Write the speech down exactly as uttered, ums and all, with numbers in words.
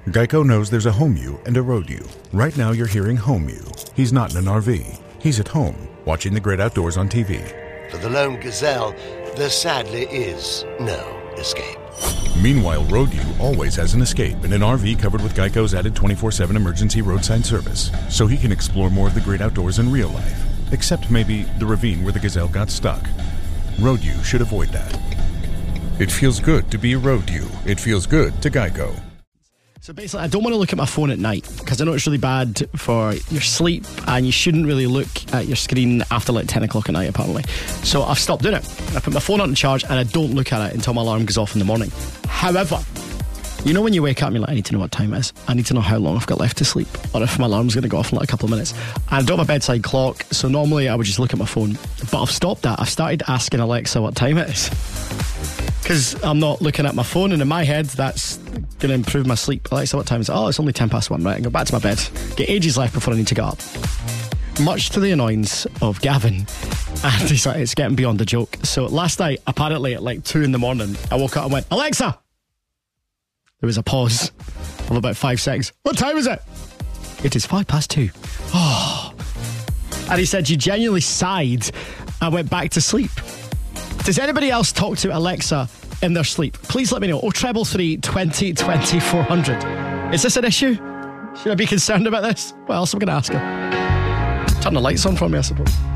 Geico knows there's a home you and a road you. Right now you're hearing home you. He's not in an R V. He's at home, watching the great outdoors on T V. For the lone gazelle, there sadly is no escape. Meanwhile, road you always has an escape in an R V covered with Geico's added twenty-four seven emergency roadside service, so he can explore more of the great outdoors in real life, except maybe the ravine where the gazelle got stuck. Road you should avoid that. It feels good to be a road you. It feels good to Geico. So basically, I don't want to look at my phone at night because I know it's really bad for your sleep, and you shouldn't really look at your screen after like ten o'clock at night, apparently. So I've stopped doing it. I put my phone on charge and I don't look at it until my alarm goes off in the morning. However, you know when you wake up and you're like, I need to know what time it is. I need to know how long I've got left to sleep, or if my alarm's going to go off in like a couple of minutes. And I don't have a bedside clock, so normally I would just look at my phone. But I've stopped that. I've started asking Alexa what time it is, because I'm not looking at my phone, and in my head that's going to improve my sleep. Alexa, what time is it? Oh, it's only ten past one, right? I go back to my bed. Get ages left before I need to get up. Much to the annoyance of Gavin, and he's like, it's getting beyond the joke. So last night, apparently at like two in the morning, I woke up and went, Alexa! There was a pause of about five seconds. What time is it? It is five past two. Oh. And he said, you genuinely sighed and went back to sleep. Does anybody else talk to Alexa in their sleep? Please let me know. Oh, treble three, twenty, twenty, four hundred. Is this an issue? Should I be concerned about this? What else am I going to ask her? Turn the lights on for me, I suppose.